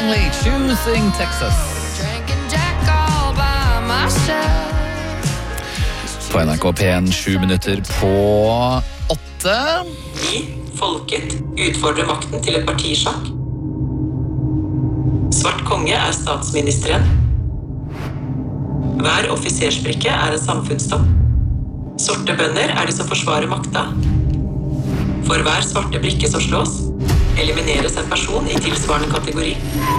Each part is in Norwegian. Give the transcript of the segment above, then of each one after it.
Langley, Choosing Texas. På NRK P1, 7 minutter på 8. Vi, folket, utfordrer makten til et parti i sjakk. Svart konge statsministeren. Hver offisersbrikke en samfunnstopp. Sorte bønder de som forsvarer makta. For hver svarte brikke som slås, elimineres en person i tilsvarende kategori.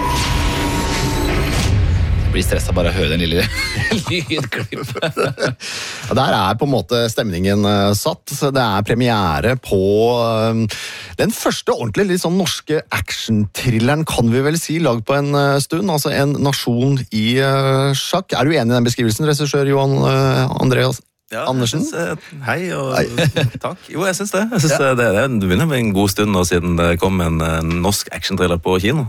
Jeg blir stresset bare å høre den lille lydklipp. Der på en måte stemningen satt. Det premiere på den første ordentlig litt sånn norske action-thrilleren, kan vi vel si, lagd på en stund. Altså En nasjon i sjakk. Du enig i den beskrivelsen, regissør Johan Andreas Andersen? Hei og takk. Jo, jeg synes det. Jeg synes det begynner med en god stund nå siden det kom en norsk action-thriller på kino.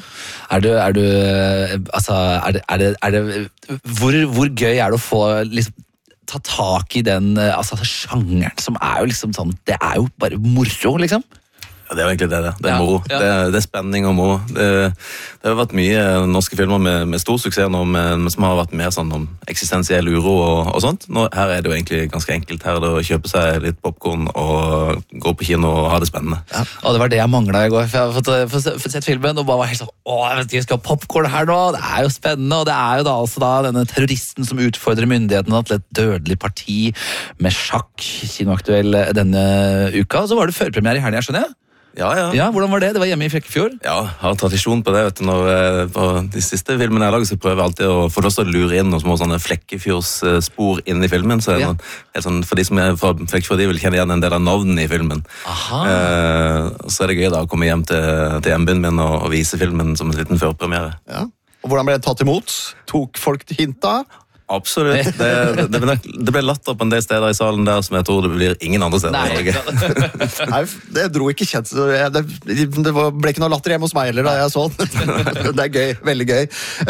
Hvor gøy det å få liksom, ta tak i den sjangeren som jo liksom sånn, det jo bare moro, liksom. Ja, det jo egentlig det. Det moro. Det spenning og moro. Det har vært mye norske filmer med stor suksess nå, som har vært mer sånn om eksistensiell uro og sånt. Nå, her det jo egentlig ganske enkelt. Her det å kjøpe seg litt popcorn og gå på kino og ha det spennende. Ja, og det var det jeg manglet i går, for jeg har fått sett filmen og bare var helt sånn, jeg skal ha popcorn her nå, det jo spennende, og det jo da altså denne terroristen som utfordrer myndighetene til et dødelig parti med sjakk, kinoaktuell denne uka, og så var det førpremiere i helgen, skjønner jeg? Ja, hvordan var det? Det var hjemme i Flekkefjord? Ja, jeg har tradisjon på det, vet du. Når på de siste filmene jeg lager, så prøver jeg alltid å få lyst til å lure inn noen små sånne Flekkefjordsspor inn i filmen, så sånn, for de som fra Flekkefjord, de vil kjenne igjen en del av navnene i filmen. Så det gøy da å komme hjem til hjembyen min og vise filmen som en liten førpremiere. Ja. Og hvordan ble det tatt imot? Tok folk til hinta? Absolutt. Det ble latter på en del steder i salen der som jeg tror det blir ingen andre steder i Norge. Nei, det dro ikke kjent. Det ble ikke noe latter hjemme hos meg heller da jeg så den. Det gøy, veldig gøy.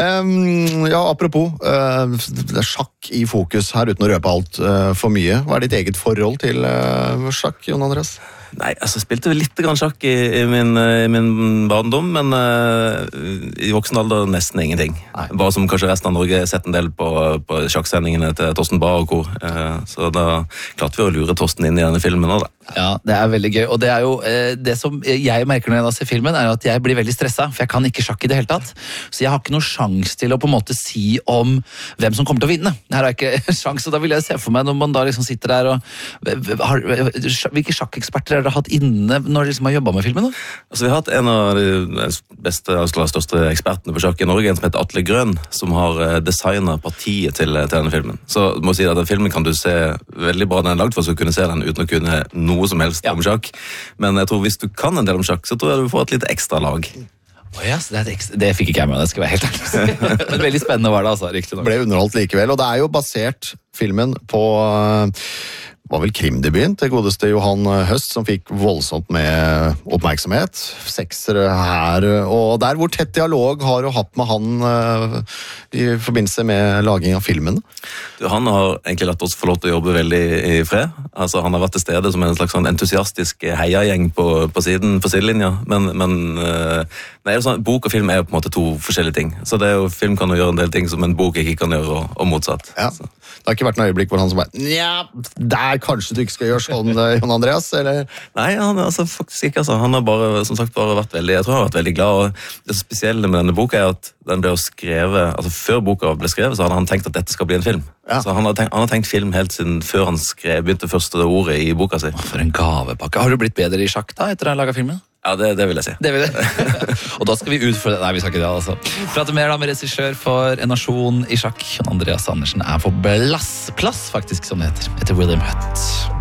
Apropos, det sjakk i fokus her uten å røpe alt for mye. Hva ditt eget forhold til sjakk, Jon Andreas? Nei, altså jeg spilte litt grann sjakk i min barndom, men i voksen alder nesten ingenting. Bare som kanskje resten av Norge sett en del på sjakksendingene til Torsten Bae og kor. Så da klarte vi å lure Torsten inn i denne filmen også, da. Ja, det veldig gøy, og det jo det som jeg merker når jeg da ser filmen at jeg blir veldig stresset, for jeg kan ikke sjakk i det hele tatt, så jeg har ikke noen sjans til å på en måte si om hvem som kommer til å vinne. Her har jeg ikke sjans, og da vil jeg se for meg når man da liksom sitter der og hvilke sjakkeksperter har dere hatt inne når dere liksom har jobbet med filmen? Da? Altså vi har hatt en av de beste og største ekspertene på sjakk i Norge, en som heter Atle Grøn, som har designet partiet til denne filmen. Så må jeg si at den filmen kan du se veldig bra, den lagd for å kunne se den uten å kunne noe som helst om sjakk. Men jeg tror hvis du kan en del om sjakk, så tror jeg du får et litt ekstra lag. Så det fikk ikke jeg med, det skal være helt ærlig. Veldig spennende var det, altså. Riktig nok. Ble underholdt likevel, og det jo basert filmen på var vel krimdebuten til godeste Johan Høst, som fikk voldsomt med oppmerksomhet. 6 her, og der hvor tett dialog har du hatt med han i forbindelse med laging av filmen? Han har egentlig latt oss få lov til å jobbe veldig i fred. Altså, han har vært til stede som en slags sånn entusiastisk heiagjeng på sidelinja, men sånn, bok og film jo på en måte 2 forskjellige ting. Så det jo, film kan jo gjøre en del ting som en bok ikke kan gjøre, og motsatt. Ja. Det har ikke vært noe øyeblikk hvor han som bare, nja, der kanskje du ikke skal gjøre sånn, Jon Andreas, eller? Nei, altså, faktisk ikke, altså. Han har bare, som sagt, bare vært veldig, jeg tror han har vært veldig glad, og det spesielle med denne boka at den ble skrevet, altså før boka ble skrevet, så hadde han tenkt at dette skal bli en film. Ja. Så han har tenkt film helt siden før han begynte første ordet i boka si. For en gavepakke. Har du blitt bedre i sjakk da, etter å ha laget filmen? Ja, det vil jeg si. Det vil jeg. Og da skal vi ut for det. Nei, vi skal ikke det, altså. Prate mer da med regissør for En nasjon i sjakk. Andreas Andersen på plass, faktisk, som det heter. Etter William Hutt.